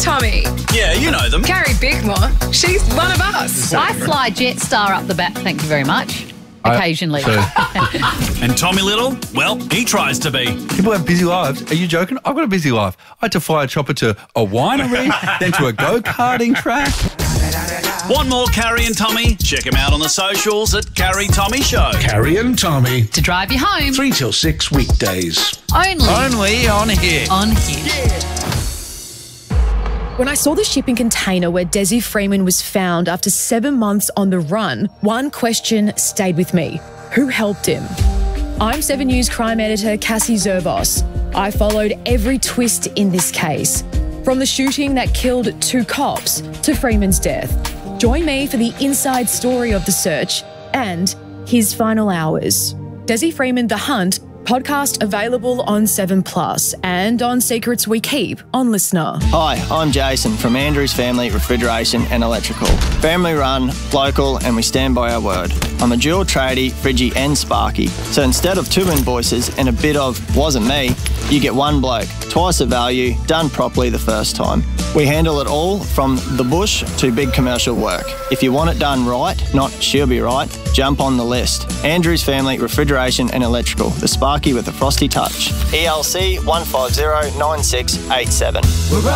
Tommy. Yeah, you know them. Carrie Bickmore. She's one of us. I fly Jetstar up the back, thank you very much. Occasionally. And Tommy Little, well, he tries to be. People have busy lives. Are you joking? I've got a busy life. I had to fly a chopper to a winery, then to a go-karting track. Want more Carrie and Tommy? Check him out on the socials at Carrie Tommy Show. Carrie and Tommy, To drive you home. 3 till 6 weekdays. Only on here. on here. When I saw the shipping container where Desi Freeman was found after 7 months on the run, one question stayed with me. Who helped him? I'm 7 News crime editor Cassie Zervos. I followed every twist in this case, from the shooting that killed 2 cops to Freeman's death. Join me for the inside story of the search and his final hours. Desi Freeman, The Hunt, podcast available on 7plus and on Secrets We Keep on Listener. Hi, I'm Jason from Andrews Family Refrigeration and Electrical. Family run, local, and we stand by our word. I'm a dual tradie, Fridgie and Sparky. So instead of 2 invoices and a bit of wasn't me, you get 1 bloke, twice the value, done properly the first time. We handle it all from the bush to big commercial work. If you want it done right, not she'll be right, jump on the list. Andrews Family Refrigeration and Electrical, the Sparky with a frosty touch. ELC 1509687.